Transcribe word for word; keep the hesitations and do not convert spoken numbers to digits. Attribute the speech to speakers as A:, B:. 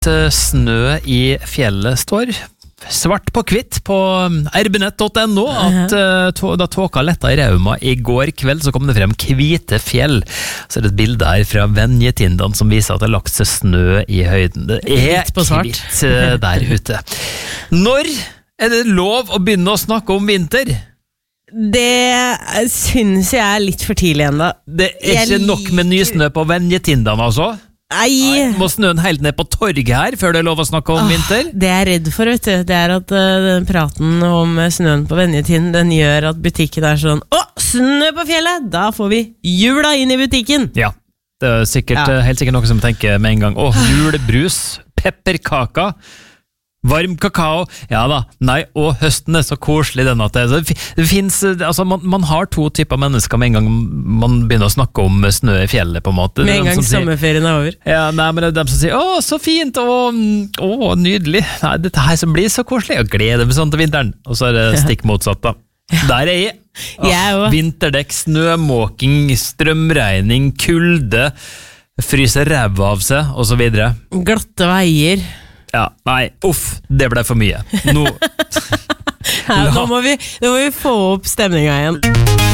A: Snø i fjellet står svart på kvitt på erbinett punktum no at uh, da tåka letta i Rauma i går kveld så kom det frem hvite fjell. Så er det et bilde her fra Venjetindene som viser at det har lagt seg snø i høyden. Det er kvitt uh, der ute. Når er det lov å begynne å snakke om vinter?
B: Det synes jeg er litt for tidlig enda.
A: Det er ikke nok med nysnø på Venjetindene altså? Nei. Må snøen helt ned på torget her før det er lov å snakke om vinter?
B: Det jeg er redd for, vet du, det er at uh, den praten om snøen på Venjetind, den gjør at butikken er sånn, å, snø på fjellet, da får vi jula inn i butikken.
A: Ja, det er sikkert, ja. Helt sikkert noe som tenker med en gang, å, julebrus, pepperkaka, varm kakao, ja da, nei, og høsten er så koselig den at det, det finnes, altså man, man har to typer mennesker med en gang man begynner å snakke om snø i fjellet på en måte.
B: Med en gang sommerferien er over.
A: Ja, nei, men det er dem som sier, å, så fint, å, å nydelig, nei, dette her som blir så koselig, jeg gleder meg sånn til vinteren, og så er det stikk motsatt da. Der er jeg. Åh, vinterdekk, snømåking, strømregning, kulde, fryser ræv av seg, og så videre.
B: Glatte veier.
A: Ja, nei, uff, det ble for mye. Nå,
B: ja, nå, må vi, nå må vi få opp stemningen igjen.